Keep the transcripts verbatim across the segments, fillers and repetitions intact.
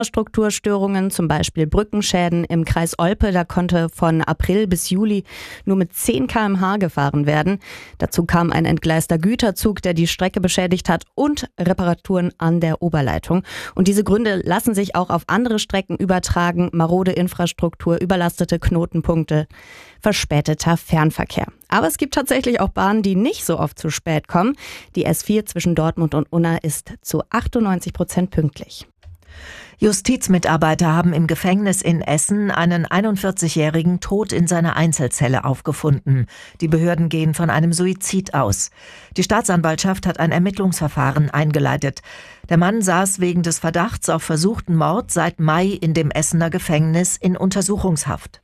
Strukturstörungen, zum Beispiel Brückenschäden im Kreis Olpe. Da konnte von April bis Juli nur mit zehn Kilometer pro Stunde gefahren werden. Dazu kam ein entgleister Güterzug, der die Strecke beschädigt hat, und Reparaturen an der Oberleitung. Und diese Gründe lassen sich auch auf andere Strecken übertragen. Marode Infrastruktur, überlastete Knotenpunkte, verspäteter Fernverkehr. Aber es gibt tatsächlich auch Bahnen, die nicht so oft zu spät kommen. Die S vier zwischen Dortmund und Unna ist zu achtundneunzig Prozent pünktlich. Justizmitarbeiter haben im Gefängnis in Essen einen einundvierzigjährigen tot in seiner Einzelzelle aufgefunden. Die Behörden gehen von einem Suizid aus. Die Staatsanwaltschaft hat ein Ermittlungsverfahren eingeleitet. Der Mann saß wegen des Verdachts auf versuchten Mord seit Mai in dem Essener Gefängnis in Untersuchungshaft.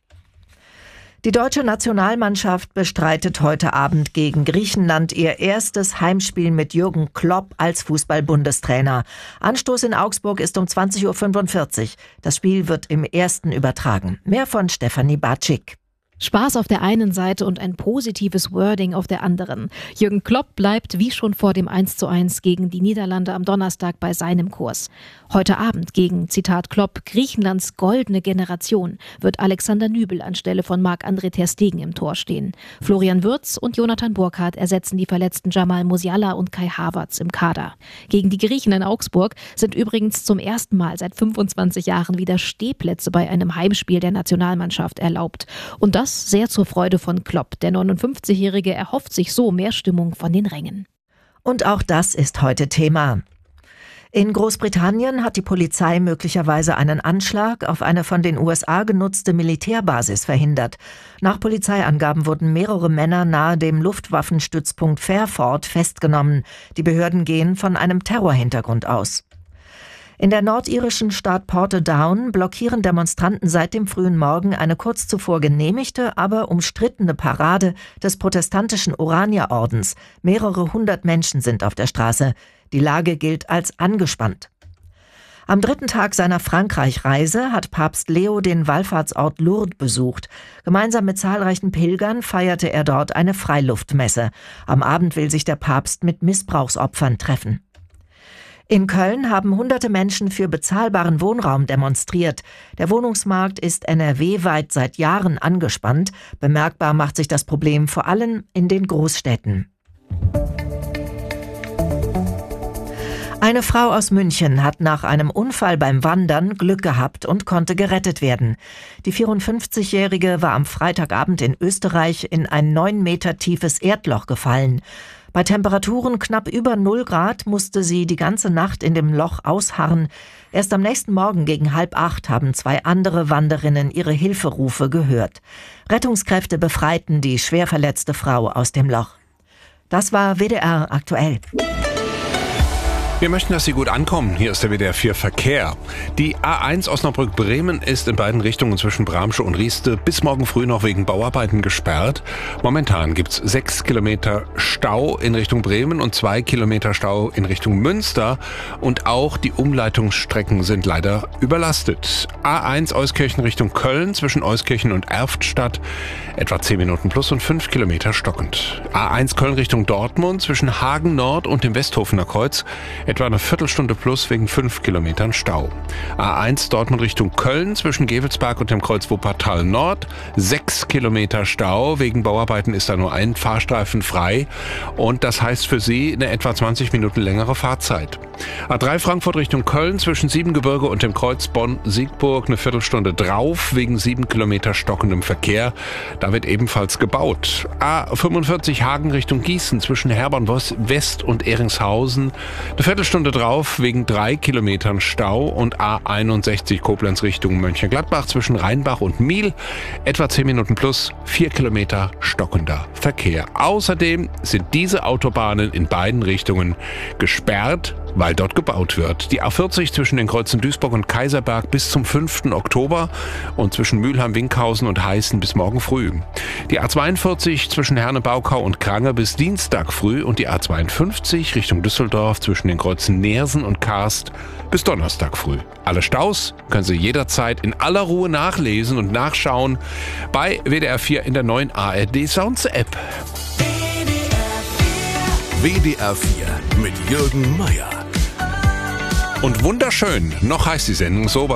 Die deutsche Nationalmannschaft bestreitet heute Abend gegen Griechenland ihr erstes Heimspiel mit Jürgen Klopp als Fußball-Bundestrainer. Anstoß in Augsburg ist um zwanzig Uhr fünfundvierzig. Das Spiel wird im Ersten übertragen. Mehr von Stefanie Bartschik. Spaß auf der einen Seite und ein positives Wording auf der anderen. Jürgen Klopp bleibt wie schon vor dem eins zu eins gegen die Niederlande am Donnerstag bei seinem Kurs. Heute Abend gegen, Zitat Klopp, Griechenlands goldene Generation wird Alexander Nübel anstelle von Marc-André ter Stegen im Tor stehen. Florian Wirtz und Jonathan Burkhardt ersetzen die verletzten Jamal Musiala und Kai Havertz im Kader. Gegen die Griechen in Augsburg sind übrigens zum ersten Mal seit fünfundzwanzig Jahren wieder Stehplätze bei einem Heimspiel der Nationalmannschaft erlaubt. Und das sehr zur Freude von Klopp. Der neunundfünfzigjährige erhofft sich so mehr Stimmung von den Rängen. Und auch das ist heute Thema. In Großbritannien hat die Polizei möglicherweise einen Anschlag auf eine von den U S A genutzte Militärbasis verhindert. Nach Polizeiangaben wurden mehrere Männer nahe dem Luftwaffenstützpunkt Fairford festgenommen. Die Behörden gehen von einem Terrorhintergrund aus. In der nordirischen Stadt Portadown blockieren Demonstranten seit dem frühen Morgen eine kurz zuvor genehmigte, aber umstrittene Parade des protestantischen Oranierordens. Mehrere hundert Menschen sind auf der Straße. Die Lage gilt als angespannt. Am dritten Tag seiner Frankreich-Reise hat Papst Leo den Wallfahrtsort Lourdes besucht. Gemeinsam mit zahlreichen Pilgern feierte er dort eine Freiluftmesse. Am Abend will sich der Papst mit Missbrauchsopfern treffen. In Köln haben hunderte Menschen für bezahlbaren Wohnraum demonstriert. Der Wohnungsmarkt ist N R W-weit seit Jahren angespannt. Bemerkbar macht sich das Problem vor allem in den Großstädten. Eine Frau aus München hat nach einem Unfall beim Wandern Glück gehabt und konnte gerettet werden. Die vierundfünfzigjährige war am Freitagabend in Österreich in ein neun Meter tiefes Erdloch gefallen. Bei Temperaturen knapp über null Grad musste sie die ganze Nacht in dem Loch ausharren. Erst am nächsten Morgen gegen halb acht haben zwei andere Wanderinnen ihre Hilferufe gehört. Rettungskräfte befreiten die schwer verletzte Frau aus dem Loch. Das war W D R aktuell. Wir möchten, dass Sie gut ankommen. Hier ist der W D R vier Verkehr. Die A eins Osnabrück-Bremen ist in beiden Richtungen zwischen Bramsche und Rieste bis morgen früh noch wegen Bauarbeiten gesperrt. Momentan gibt's sechs Kilometer Stau in Richtung Bremen und zwei Kilometer Stau in Richtung Münster. Und auch die Umleitungsstrecken sind leider überlastet. A eins Euskirchen Richtung Köln zwischen Euskirchen und Erftstadt etwa zehn Minuten plus und fünf Kilometer stockend. A eins Köln Richtung Dortmund zwischen Hagen Nord und dem Westhofener Kreuz etwa eine Viertelstunde plus wegen fünf Kilometern Stau. A eins Dortmund Richtung Köln zwischen Gevelsberg und dem Kreuz Wuppertal Nord. sechs Kilometer Stau. Wegen Bauarbeiten ist da nur ein Fahrstreifen frei. Und das heißt für Sie eine etwa zwanzig Minuten längere Fahrzeit. A drei Frankfurt Richtung Köln zwischen Siebengebirge und dem Kreuz Bonn-Siegburg eine Viertelstunde drauf wegen sieben Kilometer stockendem Verkehr. Da wird ebenfalls gebaut. A fünfundvierzig Hagen Richtung Gießen zwischen Herborn West und Ehringshausen eine Viertelstunde drauf wegen drei Kilometern Stau. Und A einundsechzig Koblenz Richtung Mönchengladbach zwischen Rheinbach und Miel etwa zehn Minuten plus vier Kilometer stockender Verkehr. Außerdem sind diese Autobahnen in beiden Richtungen gesperrt, weil dort gebaut wird. Die A vierzig zwischen den Kreuzen Duisburg und Kaiserberg bis zum fünften Oktober und zwischen Mülheim, Winkhausen und Heißen bis morgen früh. Die A zweiundvierzig zwischen Herne-Baukau und Krange bis Dienstag früh und die A zweiundfünfzig Richtung Düsseldorf zwischen den Kreuzen Neersen und Karst bis Donnerstag früh. Alle Staus können Sie jederzeit in aller Ruhe nachlesen und nachschauen bei W D R vier in der neuen A R D Sounds App. W D R vier mit Jürgen Meier. Und wunderschön, noch heißt die Sendung so,